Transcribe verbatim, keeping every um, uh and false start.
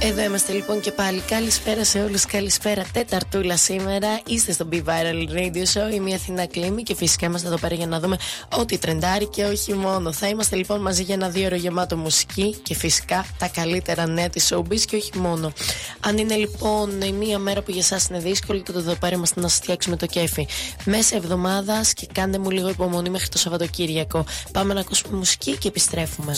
Εδώ είμαστε λοιπόν και πάλι. Καλησπέρα σε όλους, καλησπέρα. Τεταρτούλα σήμερα. Είστε στο Be Viral Radio Show. Είμαι η Αθηνά Κλήμη και φυσικά είμαστε εδώ πέρα για να δούμε ό,τι τρεντάρει και όχι μόνο. Θα είμαστε λοιπόν μαζί για ένα δύο ώρο γεμάτο μουσική και φυσικά τα καλύτερα νέα της showbiz και όχι μόνο. Αν είναι λοιπόν μία μέρα που για εσάς είναι δύσκολη, τότε εδώ πέρα είμαστε να σας φτιάξουμε το κέφι. Μέσα εβδομάδας και κάντε μου λίγο υπομονή μέχρι το Σαββατοκύριακο. Πάμε να ακούσουμε μουσική και επιστρέφουμε.